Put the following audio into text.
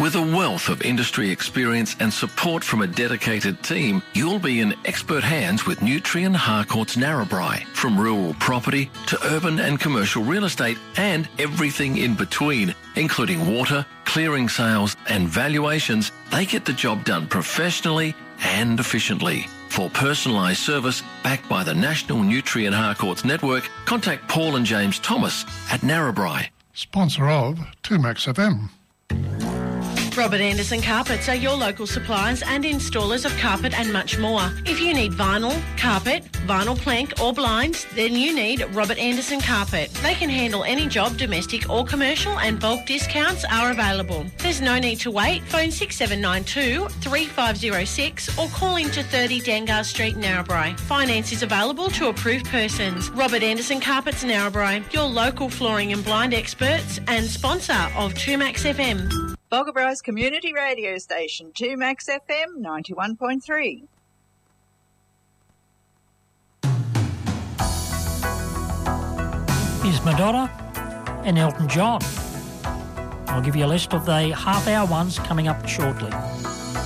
With a wealth of industry experience and support from a dedicated team, you'll be in expert hands with Nutrien Harcourts Narrabri. From rural property to urban and commercial real estate and everything in between, including water, clearing sales and valuations, they get the job done professionally and efficiently. For personalised service backed by the National Nutrien Harcourts Network, contact Paul and James Thomas at Narrabri. Sponsor of 2Max FM. Robert Anderson Carpets are your local suppliers and installers of carpet and much more. If you need vinyl, carpet, vinyl plank or blinds, then you need Robert Anderson Carpet. They can handle any job, domestic or commercial, and bulk discounts are available. There's no need to wait. Phone 6792 3506 or call into 30 Dangar Street, Narrabri. Finance is available to approved persons. Robert Anderson Carpets, Narrabri, your local flooring and blind experts and sponsor of 2Max FM. Bogabro's community radio station, 2Max FM 91.3. Here's Madonna and Elton John. I'll give you a list of the half-hour ones coming up shortly.